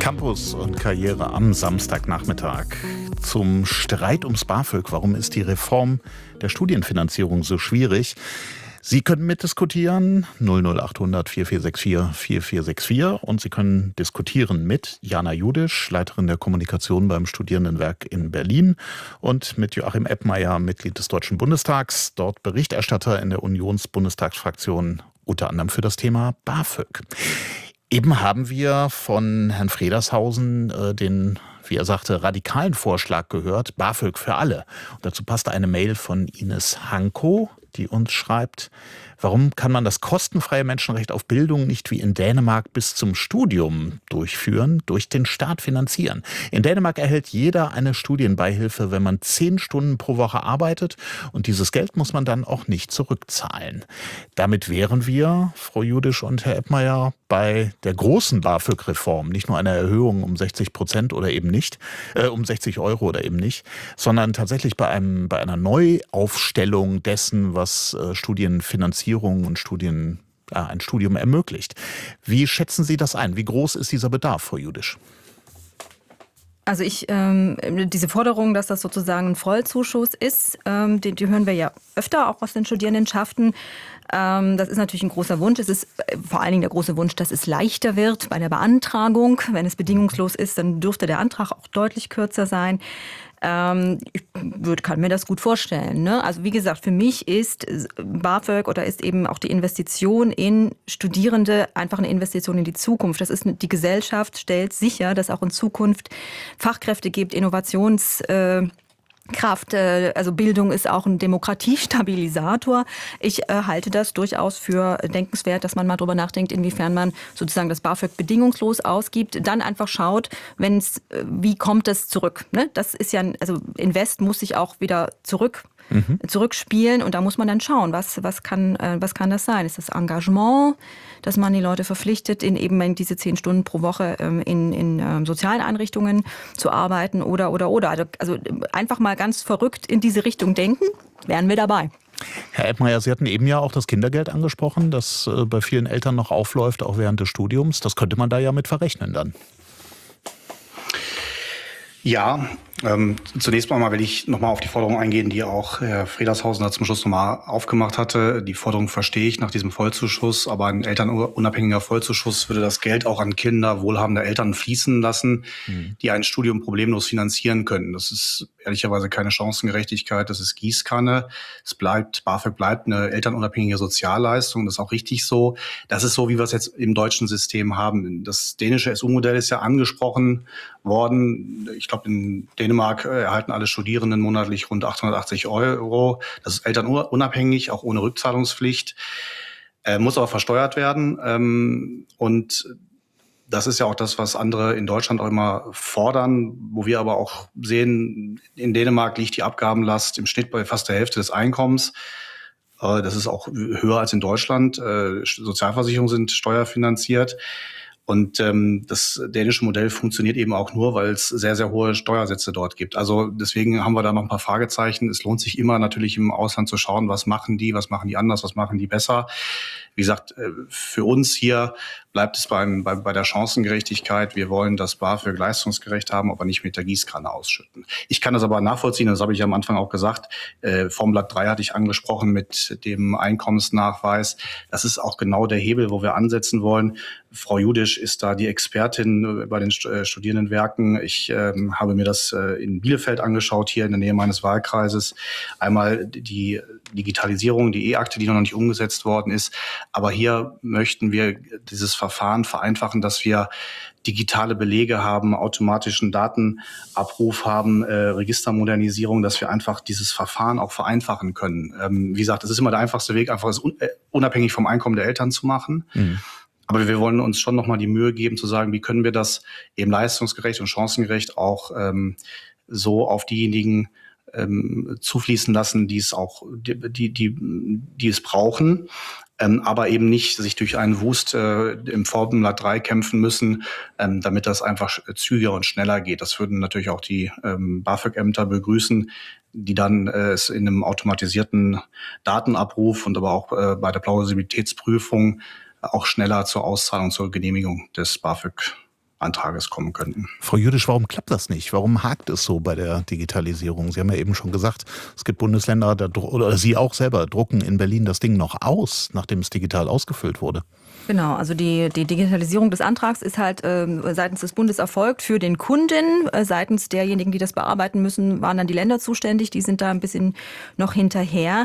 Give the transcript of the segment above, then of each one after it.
Campus und Karriere am Samstagnachmittag. Zum Streit ums BAföG. Warum ist die Reform der Studienfinanzierung so schwierig? Sie können mitdiskutieren, 00800 4464 4464, und Sie können diskutieren mit Jana Judisch, Leiterin der Kommunikation beim Studierendenwerk in Berlin, und mit Joachim Eppmeier, Mitglied des Deutschen Bundestags, dort Berichterstatter in der Unionsbundestagsfraktion, unter anderem für das Thema BAföG. Eben haben wir von Herrn Fredershausen den, wie er sagte, radikalen Vorschlag gehört, BAföG für alle. Und dazu passte eine Mail von Ines Hanko, die uns schreibt: Warum kann man das kostenfreie Menschenrecht auf Bildung nicht wie in Dänemark bis zum Studium durchführen, durch den Staat finanzieren? In Dänemark erhält jeder eine Studienbeihilfe, wenn man 10 Stunden pro Woche arbeitet, und dieses Geld muss man dann auch nicht zurückzahlen. Damit wären wir, Frau Judisch und Herr Eppmeier, bei der großen BAföG-Reform, nicht nur einer Erhöhung um 60% oder eben nicht, um 60 Euro oder eben nicht, sondern tatsächlich bei einer Neuaufstellung dessen, was Studienfinanzierung und ein Studium ermöglicht. Wie schätzen Sie das ein? Wie groß ist dieser Bedarf, Frau Judisch? Also diese Forderung, dass das sozusagen ein Vollzuschuss ist, die hören wir ja öfter, auch aus den Studierendenschaften. Das ist natürlich ein großer Wunsch. Es ist vor allen Dingen der große Wunsch, dass es leichter wird bei der Beantragung. Wenn es bedingungslos ist, dann dürfte der Antrag auch deutlich kürzer sein. Ich kann mir das gut vorstellen, ne? Also wie gesagt, für mich ist BAföG oder ist eben auch die Investition in Studierende einfach eine Investition in die Zukunft. Die Gesellschaft stellt sicher, dass auch in Zukunft Fachkräfte gibt, Kraft, also Bildung ist auch ein Demokratiestabilisator. Ich halte das durchaus für denkenswert, dass man mal drüber nachdenkt, inwiefern man sozusagen das BAföG bedingungslos ausgibt, dann einfach schaut, wie kommt es zurück, ne? Das ist ja, also Invest muss sich auch wieder zurückspielen, und da muss man dann schauen, was kann das sein? Ist das Engagement, dass man die Leute verpflichtet, in diese 10 Stunden pro Woche in sozialen Einrichtungen zu arbeiten oder. Also einfach mal ganz verrückt in diese Richtung denken, wären wir dabei. Herr Eppmeier, Sie hatten eben ja auch das Kindergeld angesprochen, das bei vielen Eltern noch aufläuft, auch während des Studiums. Das könnte man da ja mit verrechnen dann. Ja, zunächst mal will ich nochmal auf die Forderung eingehen, die auch Herr Fredershausen da zum Schluss nochmal aufgemacht hatte. Die Forderung verstehe ich nach diesem Vollzuschuss, aber ein elternunabhängiger Vollzuschuss würde das Geld auch an Kinder wohlhabender Eltern fließen lassen, die ein Studium problemlos finanzieren können. Das ist ehrlicherweise keine Chancengerechtigkeit, das ist Gießkanne. BAföG bleibt eine elternunabhängige Sozialleistung, das ist auch richtig so. Das ist so, wie wir es jetzt im deutschen System haben. Das dänische SU-Modell ist ja angesprochen worden. Ich glaube, in Dänemark erhalten alle Studierenden monatlich rund 880 Euro. Das ist elternunabhängig, auch ohne Rückzahlungspflicht, muss aber versteuert werden. Und das ist ja auch das, was andere in Deutschland auch immer fordern, wo wir aber auch sehen, in Dänemark liegt die Abgabenlast im Schnitt bei fast der Hälfte des Einkommens. Das ist auch höher als in Deutschland. Sozialversicherungen sind steuerfinanziert. Und das dänische Modell funktioniert eben auch nur, weil es sehr, sehr hohe Steuersätze dort gibt. Also deswegen haben wir da noch ein paar Fragezeichen. Es lohnt sich immer natürlich im Ausland zu schauen, was machen die anders, was machen die besser. Wie gesagt, für uns hier bleibt es bei der Chancengerechtigkeit. Wir wollen das BAföG leistungsgerecht haben, aber nicht mit der Gießkanne ausschütten. Ich kann das aber nachvollziehen, das habe ich am Anfang auch gesagt. Formblatt 3 hatte ich angesprochen mit dem Einkommensnachweis. Das ist auch genau der Hebel, wo wir ansetzen wollen. Frau Judisch ist da die Expertin bei den Studierendenwerken. Ich habe mir das in Bielefeld angeschaut, hier in der Nähe meines Wahlkreises. Einmal die Digitalisierung, die E-Akte, die noch nicht umgesetzt worden ist. Aber hier möchten wir dieses Verfahren vereinfachen, dass wir digitale Belege haben, automatischen Datenabruf haben, Registermodernisierung, dass wir einfach dieses Verfahren auch vereinfachen können. Wie gesagt, das ist immer der einfachste Weg, einfach es unabhängig vom Einkommen der Eltern zu machen. Mhm. Aber wir wollen uns schon nochmal die Mühe geben, zu sagen, wie können wir das eben leistungsgerecht und chancengerecht auch so auf diejenigen zufließen lassen, die es auch, die es brauchen, aber eben nicht sich durch einen Wust im Formblatt 3 kämpfen müssen, damit das einfach zügiger und schneller geht. Das würden natürlich auch die BAföG-Ämter begrüßen, die dann es in einem automatisierten Datenabruf und aber auch bei der Plausibilitätsprüfung auch schneller zur Auszahlung, zur Genehmigung des BAföG Antrages kommen könnten. Frau Jüdisch, warum klappt das nicht? Warum hakt es so bei der Digitalisierung? Sie haben ja eben schon gesagt, es gibt Bundesländer, oder Sie auch selber drucken in Berlin das Ding noch aus, nachdem es digital ausgefüllt wurde. Genau, also die Digitalisierung des Antrags ist halt seitens des Bundes erfolgt für den Kunden. Seitens derjenigen, die das bearbeiten müssen, waren dann die Länder zuständig. Die sind da ein bisschen noch hinterher.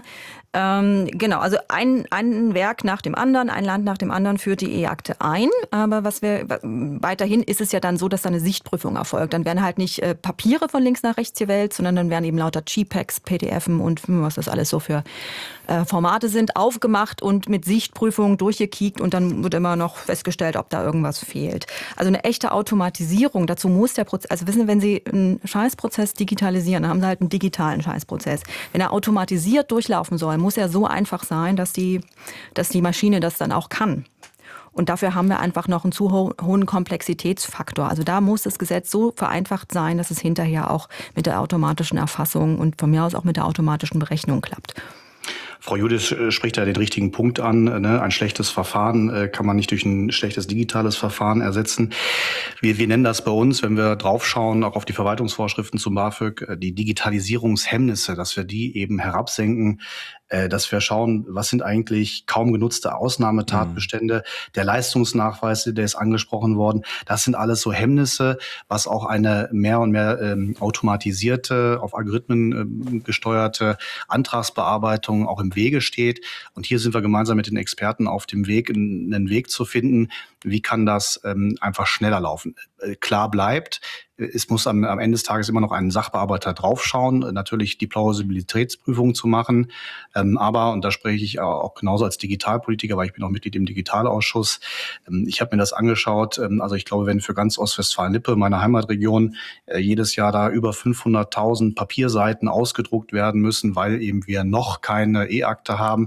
Genau, also ein Werk nach dem anderen, ein Land nach dem anderen führt die E-Akte ein. Aber weiterhin ist es ja dann so, dass da eine Sichtprüfung erfolgt. Dann werden halt nicht Papiere von links nach rechts gewählt, sondern dann werden eben lauter JPEGs, PDFen und was das alles so für Formate sind, aufgemacht und mit Sichtprüfung durchgekickt und dann wird immer noch festgestellt, ob da irgendwas fehlt. Also eine echte Automatisierung, dazu muss der Prozess, also wissen Sie, wenn Sie einen Scheißprozess digitalisieren, dann haben Sie halt einen digitalen Scheißprozess. Wenn er automatisiert durchlaufen soll, muss er so einfach sein, dass die Maschine das dann auch kann. Und dafür haben wir einfach noch einen zu hohen Komplexitätsfaktor. Also da muss das Gesetz so vereinfacht sein, dass es hinterher auch mit der automatischen Erfassung und von mir aus auch mit der automatischen Berechnung klappt. Frau Jüdisch spricht da den richtigen Punkt an. Ein schlechtes Verfahren kann man nicht durch ein schlechtes digitales Verfahren ersetzen. Wir nennen das bei uns, wenn wir draufschauen, auch auf die Verwaltungsvorschriften zum BAföG, die Digitalisierungshemmnisse, dass wir die eben herabsenken, dass wir schauen, was sind eigentlich kaum genutzte Ausnahmetatbestände. Der Leistungsnachweis, der ist angesprochen worden. Das sind alles so Hemmnisse, was auch eine mehr und mehr automatisierte, auf Algorithmen gesteuerte Antragsbearbeitung auch im Wege steht. Und hier sind wir gemeinsam mit den Experten auf dem Weg, einen Weg zu finden, wie kann das einfach schneller laufen. Klar bleibt, es muss am Ende des Tages immer noch ein Sachbearbeiter draufschauen, natürlich die Plausibilitätsprüfung zu machen. Aber, und da spreche ich auch genauso als Digitalpolitiker, weil ich bin auch Mitglied im Digitalausschuss, ich habe mir das angeschaut. Also ich glaube, wenn für ganz Ostwestfalen-Lippe, meine Heimatregion, jedes Jahr da über 500.000 Papierseiten ausgedruckt werden müssen, weil eben wir noch keine E-Akte haben,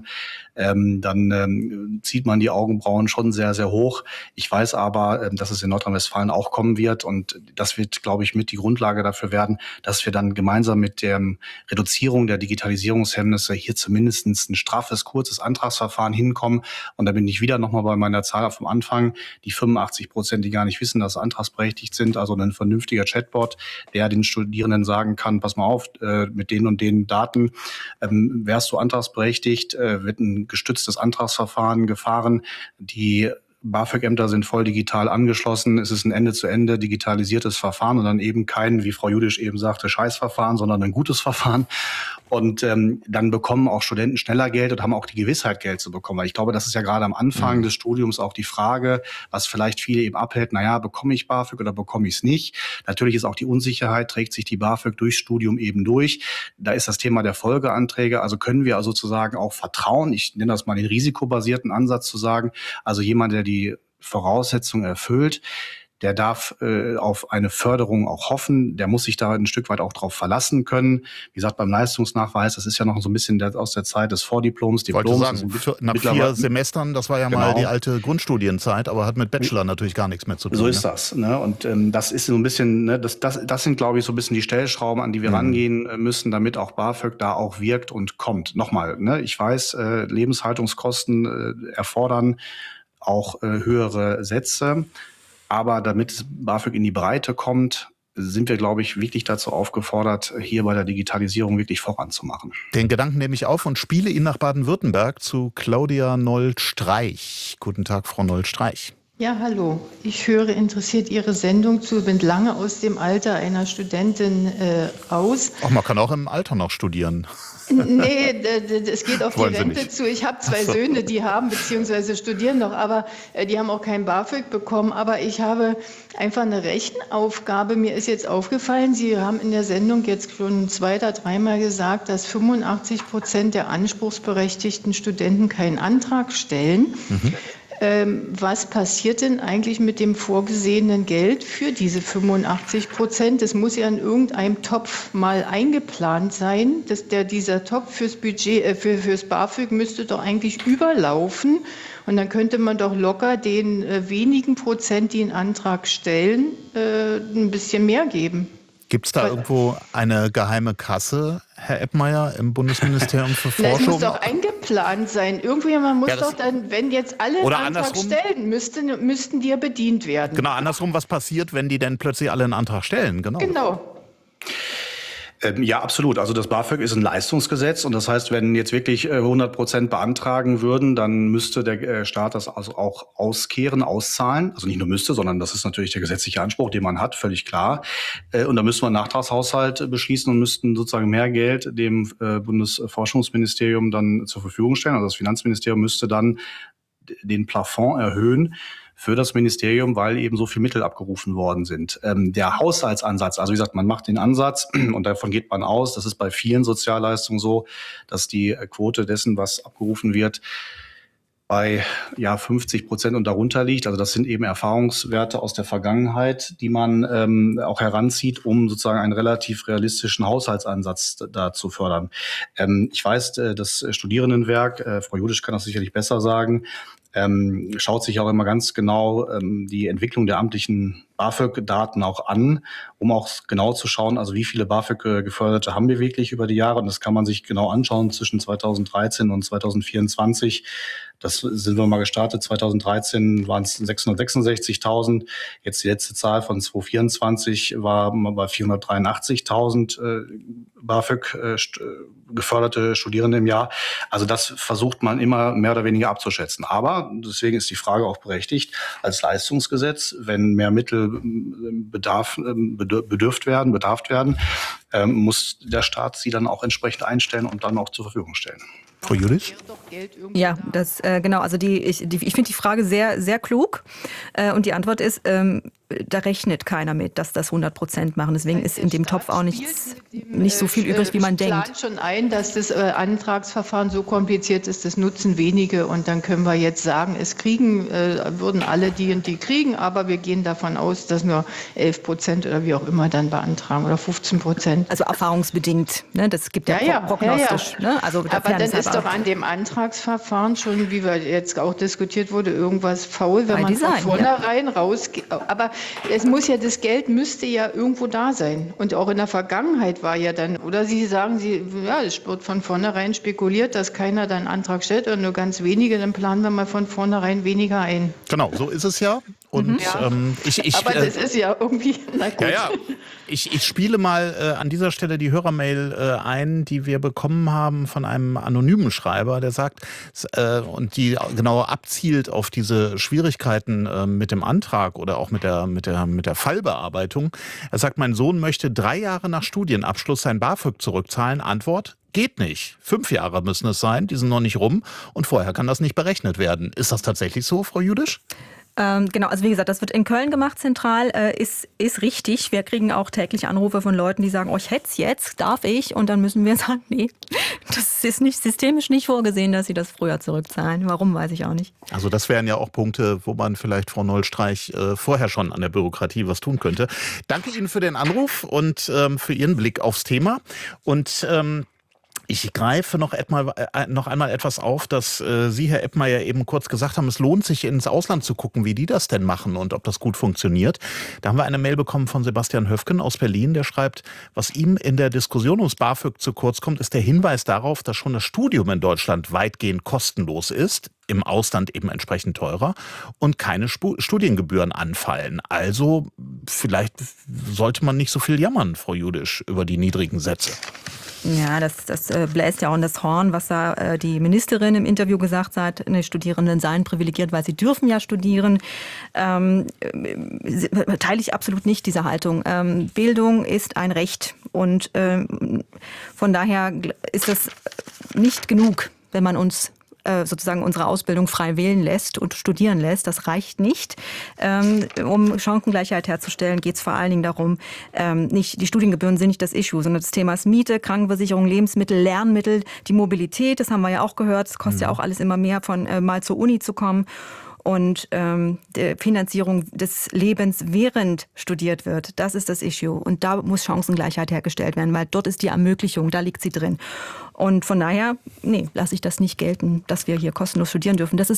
dann zieht man die Augenbrauen schon sehr, sehr hoch. Ich weiß aber, dass es in Nordrhein-Westfalen auch kommen wird und das wird, glaube ich, mit die Grundlage dafür werden, dass wir dann gemeinsam mit der Reduzierung der Digitalisierungshemmnisse hier zumindest ein straffes, kurzes Antragsverfahren hinkommen. Und da bin ich wieder nochmal bei meiner Zahl vom Anfang, die 85%, die gar nicht wissen, dass sie antragsberechtigt sind, also ein vernünftiger Chatbot, der den Studierenden sagen kann, pass mal auf, mit den und den Daten wärst du antragsberechtigt, wird ein gestütztes Antragsverfahren gefahren. Die BAföG-Ämter sind voll digital angeschlossen. Es ist ein Ende-zu-Ende digitalisiertes Verfahren und dann eben kein, wie Frau Jüdisch eben sagte, Scheißverfahren, sondern ein gutes Verfahren. Und dann bekommen auch Studenten schneller Geld und haben auch die Gewissheit, Geld zu bekommen. Weil ich glaube, das ist ja gerade am Anfang des Studiums auch die Frage, was vielleicht viele eben abhält, bekomme ich BAföG oder bekomme ich es nicht? Natürlich ist auch die Unsicherheit, trägt sich die BAföG durchs Studium eben durch. Da ist das Thema der Folgeanträge. Also können wir also sozusagen auch vertrauen, ich nenne das mal den risikobasierten Ansatz zu sagen, also jemand, der die Voraussetzungen erfüllt, der darf auf eine Förderung auch hoffen. Der muss sich da ein Stück weit auch drauf verlassen können. Wie gesagt, beim Leistungsnachweis, das ist ja noch so ein bisschen aus der Zeit des Vordiploms. Ich wollte sagen, nach 4 Semestern, das war ja mal die alte Grundstudienzeit, aber hat mit Bachelor natürlich gar nichts mehr zu tun. So ist das. Ne? Und das ist so ein bisschen, das sind, glaube ich, so ein bisschen die Stellschrauben, an die wir rangehen müssen, damit auch BAföG da auch wirkt und kommt. Nochmal, ich weiß, Lebenshaltungskosten erfordern auch höhere Sätze. Aber damit BAföG in die Breite kommt, sind wir, glaube ich, wirklich dazu aufgefordert, hier bei der Digitalisierung wirklich voranzumachen. Den Gedanken nehme ich auf und spiele ihn nach Baden-Württemberg zu Claudia Noll-Streich. Guten Tag, Frau Noll-Streich. Ja, hallo. Ich höre interessiert Ihre Sendung zu, bin lange aus dem Alter einer Studentin aus. Ach, man kann auch im Alter noch studieren. Nee, es geht auf die Rente zu. Ich habe 2 Söhne, die haben bzw. studieren noch, aber die haben auch kein BAföG bekommen. Aber ich habe einfach eine Rechenaufgabe. Mir ist jetzt aufgefallen, Sie haben in der Sendung jetzt schon 2 oder 3 Mal gesagt, dass 85% der anspruchsberechtigten Studenten keinen Antrag stellen. Was passiert denn eigentlich mit dem vorgesehenen Geld für diese 85%? Das muss ja in irgendeinem Topf mal eingeplant sein. Dieser Topf fürs Budget, fürs BAföG müsste doch eigentlich überlaufen. Und dann könnte man doch locker den wenigen Prozent, die einen Antrag stellen, ein bisschen mehr geben. Gibt es da irgendwo eine geheime Kasse Herr Eppmeier, im Bundesministerium für Forschung? Das muss doch eingeplant sein. Irgendjemand muss doch dann, wenn jetzt alle einen Antrag stellen, müssten die ja bedient werden. Genau, andersrum, was passiert, wenn die denn plötzlich alle einen Antrag stellen? Genau. Ja, absolut. Also das BAföG ist ein Leistungsgesetz und das heißt, wenn jetzt wirklich 100% beantragen würden, dann müsste der Staat das also auch auszahlen. Also nicht nur müsste, sondern das ist natürlich der gesetzliche Anspruch, den man hat, völlig klar. Und da müsste man einen Nachtragshaushalt beschließen und müssten sozusagen mehr Geld dem Bundesforschungsministerium dann zur Verfügung stellen. Also das Finanzministerium müsste dann den Plafond erhöhen für das Ministerium, weil eben so viel Mittel abgerufen worden sind. Der Haushaltsansatz, also wie gesagt, man macht den Ansatz und davon geht man aus, das ist bei vielen Sozialleistungen so, dass die Quote dessen, was abgerufen wird, bei 50% und darunter liegt. Also das sind eben Erfahrungswerte aus der Vergangenheit, die man auch heranzieht, um sozusagen einen relativ realistischen Haushaltsansatz da zu fördern. Ich weiß, das Studierendenwerk, Frau Judisch kann das sicherlich besser sagen, schaut sich auch immer ganz genau die Entwicklung der amtlichen BAföG-Daten auch an, um auch genau zu schauen, also wie viele BAföG-Geförderte haben wir wirklich über die Jahre. Und das kann man sich genau anschauen zwischen 2013 und 2024. Das sind wir mal gestartet. 2013 waren es 666.000. Jetzt die letzte Zahl von 2024 war bei 483.000 BAföG geförderte Studierende im Jahr. Also das versucht man immer mehr oder weniger abzuschätzen. Aber deswegen ist die Frage auch berechtigt, als Leistungsgesetz, wenn mehr Mittel bedarf werden, muss der Staat sie dann auch entsprechend einstellen und dann auch zur Verfügung stellen. Frau Judisch? Ja, das genau. Also ich finde die Frage sehr, sehr klug. Und die Antwort ist, da rechnet keiner mit, dass das 100% machen. Deswegen ist in dem Topf auch nicht so viel übrig, wie man denkt. Ich plane schon ein, dass das Antragsverfahren so kompliziert ist, das nutzen wenige. Und dann können wir jetzt sagen, würden alle die und die kriegen, aber wir gehen davon aus, dass nur 11% oder wie auch immer dann beantragen oder 15%. Also erfahrungsbedingt. Ne? Das gibt ja prognostisch. Ja. Ne? Also aber dann ist doch an dem Antragsverfahren schon, wie wir jetzt auch diskutiert wurde, irgendwas faul, wenn man von vornherein rausgeht. Aber das Geld müsste ja irgendwo da sein. Und auch in der Vergangenheit war ja dann, oder Sie sagen, es wird von vornherein spekuliert, dass keiner dann einen Antrag stellt oder nur ganz wenige, dann planen wir mal von vornherein weniger ein. Genau, so ist es ja. Und aber das ist ja irgendwie, na gut. Ja. Ich spiele mal an dieser Stelle die Hörermail ein, die wir bekommen haben von einem anonymen Schreiber, der sagt, und die genauer abzielt auf diese Schwierigkeiten mit dem Antrag oder auch mit der Fallbearbeitung. Er sagt, mein Sohn möchte 3 Jahre nach Studienabschluss sein BAföG zurückzahlen. Antwort: Geht nicht. 5 Jahre müssen es sein, die sind noch nicht rum und vorher kann das nicht berechnet werden. Ist das tatsächlich so, Frau Judisch? Genau, also wie gesagt, das wird in Köln gemacht, zentral, ist richtig. Wir kriegen auch täglich Anrufe von Leuten, die sagen, ich hätte es jetzt, darf ich? Und dann müssen wir sagen, nee, das ist systemisch nicht vorgesehen, dass sie das früher zurückzahlen. Warum, weiß ich auch nicht. Also das wären ja auch Punkte, wo man vielleicht, Frau Noll-Streich, vorher schon an der Bürokratie was tun könnte. Danke Ihnen für den Anruf und für Ihren Blick aufs Thema. Und ich greife noch einmal etwas auf, dass Sie, Herr Eppmeier, eben kurz gesagt haben, es lohnt sich, ins Ausland zu gucken, wie die das denn machen und ob das gut funktioniert. Da haben wir eine Mail bekommen von Sebastian Höfgen aus Berlin, der schreibt, was ihm in der Diskussion ums BAföG zu kurz kommt, ist der Hinweis darauf, dass schon das Studium in Deutschland weitgehend kostenlos ist, im Ausland eben entsprechend teurer und keine Studiengebühren anfallen. Also vielleicht sollte man nicht so viel jammern, Frau Judisch, über die niedrigen Sätze. Ja, das bläst ja auch in das Horn, was da die Ministerin im Interview gesagt hat. Die Studierenden seien privilegiert, weil sie dürfen ja studieren. Teile ich absolut nicht, diese Haltung. Bildung ist ein Recht und von daher ist das nicht genug, wenn man uns sozusagen unsere Ausbildung frei wählen lässt und studieren lässt. Das reicht nicht. Um Chancengleichheit herzustellen, geht es vor allen Dingen darum, die Studiengebühren sind nicht das Issue, sondern das Thema ist Miete, Krankenversicherung, Lebensmittel, Lernmittel, die Mobilität, das haben wir ja auch gehört, das kostet ja auch alles immer mehr, von mal zur Uni zu kommen. und der Finanzierung des Lebens während studiert wird. Das ist das Issue. Und da muss Chancengleichheit hergestellt werden, weil dort ist die Ermöglichung, da liegt sie drin. Und von daher, lasse ich das nicht gelten, dass wir hier kostenlos studieren dürfen. Das ist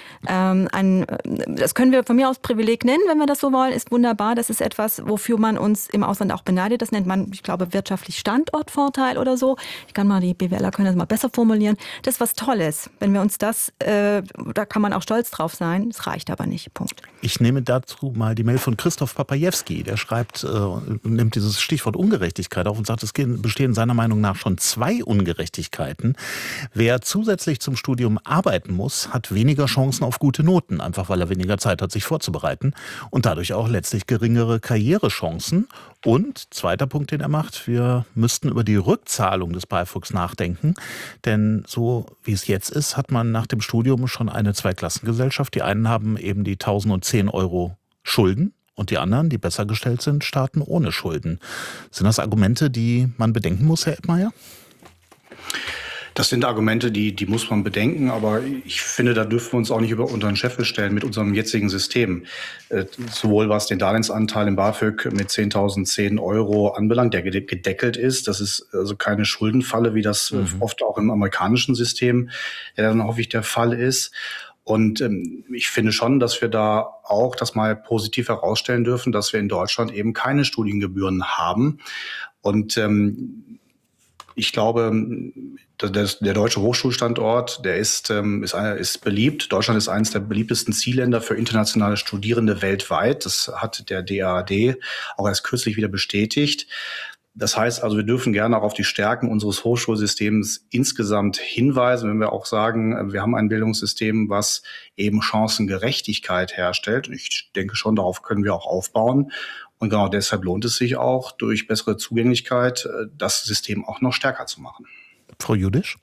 das können wir von mir aus Privileg nennen, wenn wir das so wollen, ist wunderbar. Das ist etwas, wofür man uns im Ausland auch beneidet. Das nennt man, ich glaube, wirtschaftlich Standortvorteil oder so. Die BWLer können das mal besser formulieren. Das ist was Tolles. Wenn wir uns das, da kann man auch stolz drauf sein. Es reicht aber nicht. Punkt. Ich nehme dazu mal die Mail von Christoph Papajewski. Der schreibt, nimmt dieses Stichwort Ungerechtigkeit auf und sagt, es bestehen seiner Meinung nach schon 2 Ungerechtigkeiten. Wer zusätzlich zum Studium arbeiten muss, hat weniger Chancen auf gute Noten, einfach weil er weniger Zeit hat, sich vorzubereiten und dadurch auch letztlich geringere Karrierechancen. Und zweiter Punkt, den er macht, wir müssten über die Rückzahlung des BAföGs nachdenken, denn so wie es jetzt ist, hat man nach dem Studium schon eine Zweiklassengesellschaft. Die einen haben eben die 1.010 Euro Schulden und die anderen, die besser gestellt sind, starten ohne Schulden. Sind das Argumente, die man bedenken muss, Herr Eppmeier? Das sind Argumente, die muss man bedenken, aber ich finde, da dürfen wir uns auch nicht unter den Scheffel stellen mit unserem jetzigen System. Sowohl was den Darlehensanteil im BAföG mit 10.010 Euro anbelangt, der gedeckelt ist. Das ist also keine Schuldenfalle, wie das oft auch im amerikanischen System dann häufig der Fall ist. Und ich finde schon, dass wir da auch das mal positiv herausstellen dürfen, dass wir in Deutschland eben keine Studiengebühren haben. Und ich glaube, der deutsche Hochschulstandort, der ist beliebt. Deutschland ist eines der beliebtesten Zielländer für internationale Studierende weltweit. Das hat der DAAD auch erst kürzlich wieder bestätigt. Das heißt also, wir dürfen gerne auch auf die Stärken unseres Hochschulsystems insgesamt hinweisen, wenn wir auch sagen, wir haben ein Bildungssystem, was eben Chancengerechtigkeit herstellt. Und ich denke schon, darauf können wir auch aufbauen. Und genau deshalb lohnt es sich auch, durch bessere Zugänglichkeit das System auch noch stärker zu machen. Frau Judisch?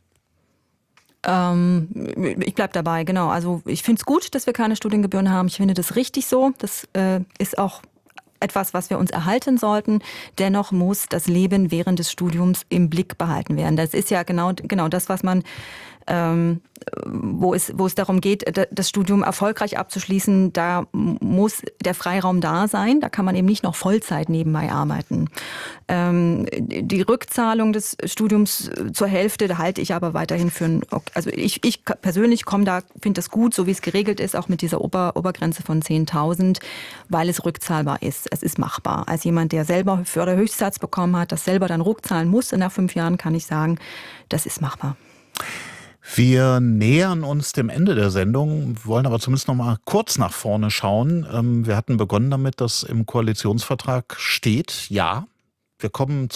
Ich bleibe dabei, genau. Also ich finde es gut, dass wir keine Studiengebühren haben. Ich finde das richtig so. Das ist auch etwas, was wir uns erhalten sollten. Dennoch muss das Leben während des Studiums im Blick behalten werden. Das ist ja genau das, was man wo es darum geht, das Studium erfolgreich abzuschließen, da muss der Freiraum da sein. Da kann man eben nicht noch Vollzeit nebenbei arbeiten. Die Rückzahlung des Studiums zur Hälfte, da halte ich aber weiterhin für also ich persönlich finde das gut, so wie es geregelt ist, auch mit dieser Obergrenze von 10.000, weil es rückzahlbar ist. Es ist machbar. Als jemand, der selber Förderhöchstsatz bekommen hat, das selber dann rückzahlen muss, nach 5 Jahren kann ich sagen, das ist machbar. Wir nähern uns dem Ende der Sendung, wollen aber zumindest noch mal kurz nach vorne schauen. Wir hatten begonnen damit, dass im Koalitionsvertrag steht, ja, wir kommen